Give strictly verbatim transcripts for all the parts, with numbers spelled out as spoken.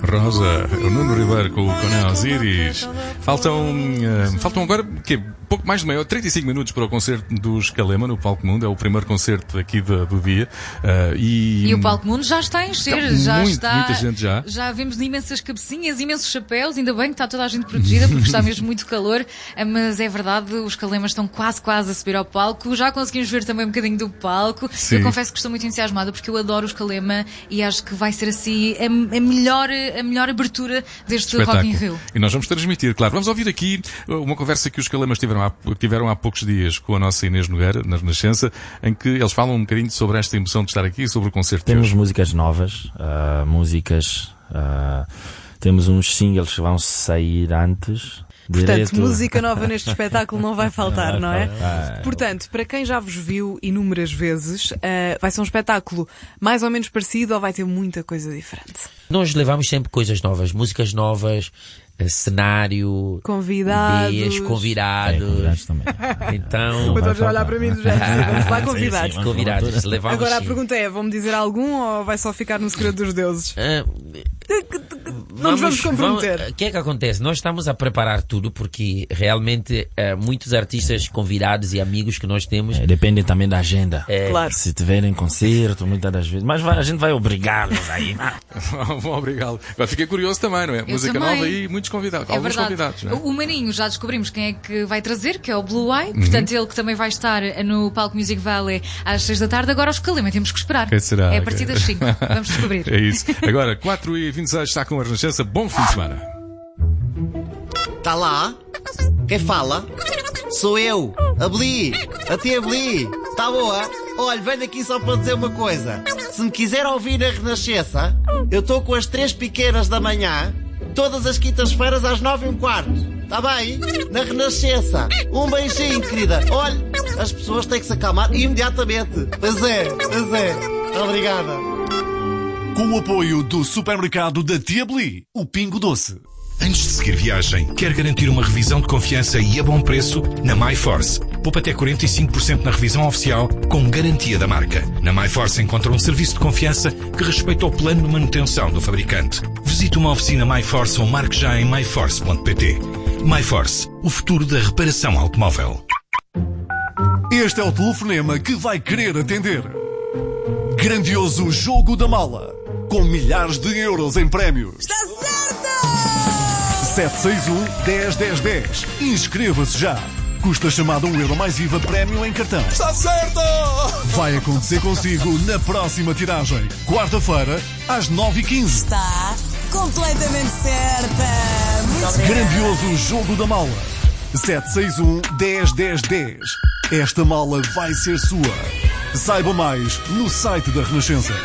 Rosa, o Nuno Ribeiro com o Conan Osiris. Faltam, uh, faltam agora, que pouco mais de meia hora, trinta e cinco minutos para o concerto dos Calema no Palco Mundo. É o primeiro concerto aqui do, do dia. Uh, e... e o Palco Mundo já está a encher. Está já muito, está, muita gente já. Já vemos imensas cabecinhas, imensos chapéus. Ainda bem que está toda a gente protegida porque está mesmo muito calor. Mas é verdade, os Calemas estão quase, quase a subir ao palco. Já conseguimos ver também um bocadinho do palco. Sim. Eu confesso que estou muito entusiasmada porque eu adoro os Calema e acho que vai ser assim a, a, melhor, a melhor abertura deste Espetáculo. Rock in Rio. E nós vamos transmitir, claro. Vamos ouvir aqui uma conversa que os Calemas tiveram há, tiveram há poucos dias com a nossa Inês Nogueira, na Renascença, em que eles falam um bocadinho sobre esta emoção de estar aqui e sobre o concerto. Temos músicas novas, uh, músicas, uh, temos uns singles que vão sair antes. Portanto, Direito... música nova neste espetáculo não vai faltar, não é? Portanto, para quem já vos viu inúmeras vezes, uh, vai ser um espetáculo mais ou menos parecido ou vai ter muita coisa diferente? Nós levamos sempre coisas novas, músicas novas, cenário, convidados, Beias, convidados. É, convidados também. Então, mas a olhar para mim do género, vamos lá convidados. Sim, sim, convidados. Levamos, agora a sim. pergunta é, vão-me dizer algum ou vai só ficar no segredo dos deuses? Uh, não nos vamos comprometer. O que é que acontece? Nós estamos a preparar tudo porque realmente uh, muitos artistas convidados e amigos que nós temos... É, depende também da agenda. É, claro. Se tiverem concerto, muitas das vezes. Mas vai, a gente vai obrigá-los aí. Vão obrigá-lo. Fiquei curioso também, não é? Eu Música também. nova e muitos convidados. É alguns verdade. convidados, não é? O Maninho já descobrimos quem é que vai trazer, que é o Blue Eye. Uhum. Portanto, ele que também vai estar no Palco Music Valley às seis da tarde. Agora os Calema temos que esperar. Quem será? É a partir das cinco. Vamos descobrir. É isso. Agora, quatro e vinte e seis está com a Renascença. Bom fim de semana. Tá lá? Quem fala? Sou eu, a Bli, a tia Bli. Tá boa? Olha, venho aqui só para dizer uma coisa. Se me quiser ouvir na Renascença, eu estou com as três pequenas da manhã, todas as quintas-feiras às nove e um quarto. Tá bem? Na Renascença. Um beijinho, querida. Olha, as pessoas têm que se acalmar imediatamente. Pois é, pois é. Obrigada. Com o apoio do supermercado da Tia Bli, o Pingo Doce. Antes de seguir viagem, quer garantir uma revisão de confiança e a bom preço? Na MyForce. Poupa até quarenta e cinco por cento na revisão oficial com garantia da marca. Na MyForce encontra um serviço de confiança que respeita o plano de manutenção do fabricante. Visite uma oficina MyForce ou marque já em my force ponto pt. MyForce, o futuro da reparação automóvel. Este é o telefonema que vai querer atender. Grandioso Jogo da Mala, com milhares de euros em prémios. Está certo! sete seis um, dez, dez, dez. Inscreva-se já. Custa chamada um euro mais I V A prémio em cartão. Está certo! Vai acontecer consigo na próxima tiragem. Quarta-feira, às nove e quinze. Está completamente certa! Muito obrigada. Grandioso Jogo da Mala. sete seis um, dez, dez, dez. Esta mala vai ser sua. Saiba mais no site da Renascença.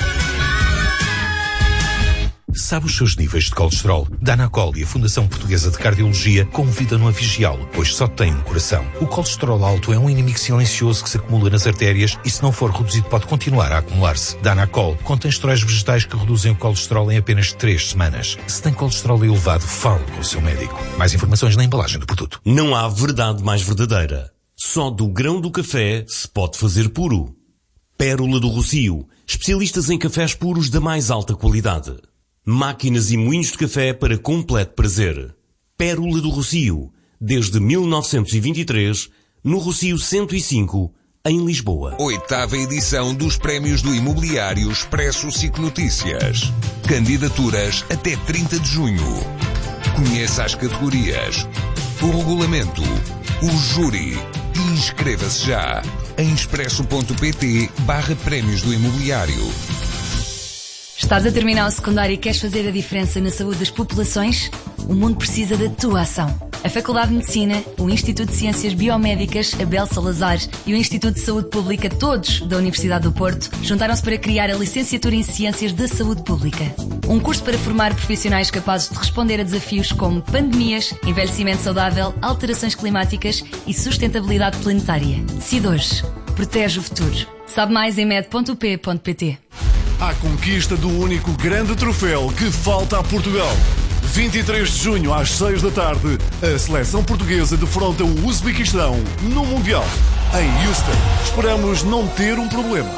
Sabe os seus níveis de colesterol? Danacol e a Fundação Portuguesa de Cardiologia convidam-no a vigiá-lo, pois só tem um coração. O colesterol alto é um inimigo silencioso que se acumula nas artérias e, se não for reduzido, pode continuar a acumular-se. Danacol contém esteróis vegetais que reduzem o colesterol em apenas três semanas. Se tem colesterol elevado, fale com o seu médico. Mais informações na embalagem do produto. Não há verdade mais verdadeira. Só do grão do café se pode fazer puro. Pérola do Rossio, especialistas em cafés puros da mais alta qualidade. Máquinas e moinhos de café para completo prazer. Pérola do Rossio, desde mil novecentos e vinte e três, no Rossio cento e cinco, em Lisboa. Oitava edição dos Prémios do Imobiliário Expresso SIC Notícias. Candidaturas até trinta de junho. Conheça as categorias, o regulamento, o júri e inscreva-se já em expresso.pt barra Prémios do Imobiliário. Estás a terminar o secundário e queres fazer a diferença na saúde das populações? O mundo precisa da tua ação. A Faculdade de Medicina, o Instituto de Ciências Biomédicas, Abel Salazar e o Instituto de Saúde Pública, todos da Universidade do Porto, juntaram-se para criar a Licenciatura em Ciências da Saúde Pública. Um curso para formar profissionais capazes de responder a desafios como pandemias, envelhecimento saudável, alterações climáticas e sustentabilidade planetária. Decide hoje. Protege o futuro. Sabe mais em med ponto u p ponto p t. À conquista do único grande troféu que falta a Portugal. vinte e três de junho às seis da tarde, a seleção portuguesa defronta o Uzbequistão no Mundial. Em Houston, esperamos não ter um problema.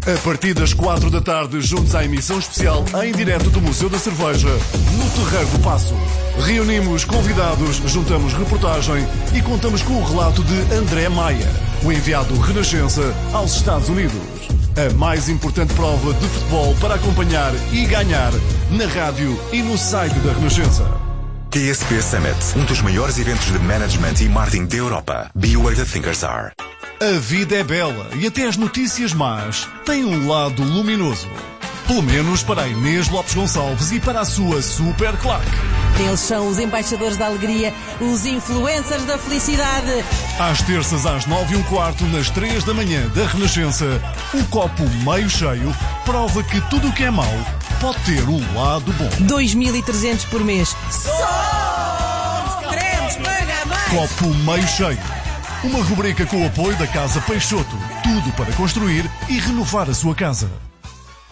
A partir das quatro da tarde, juntos à emissão especial em direto do Museu da Cerveja, no Terreiro do Paço. Reunimos convidados, juntamos reportagem e contamos com o relato de André Maia, o enviado Renascença aos Estados Unidos. A mais importante prova de futebol para acompanhar e ganhar na rádio e no site da Renascença. T S P Summit, um dos maiores eventos de management e marketing da Europa. Be where the thinkers are. A vida é bela e até as notícias más têm um lado luminoso. Pelo menos para a Inês Lopes Gonçalves e para a sua super claque. Eles são os embaixadores da alegria, os influencers da felicidade. Às terças, às nove e um quarto, nas três da manhã da Renascença, o copo meio cheio prova que tudo o que é mau pode ter um lado bom. dois mil e trezentos por mês. Só queremos pagar mais. Copo meio cheio. Uma rubrica com o apoio da Casa Peixoto. Tudo para construir e renovar a sua casa.